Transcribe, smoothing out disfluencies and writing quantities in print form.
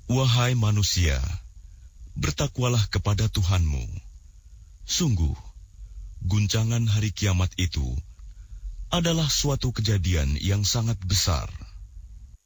Wahai manusia, bertakwalah kepada Tuhanmu. Sungguh, guncangan hari kiamat itu adalah suatu kejadian yang sangat besar.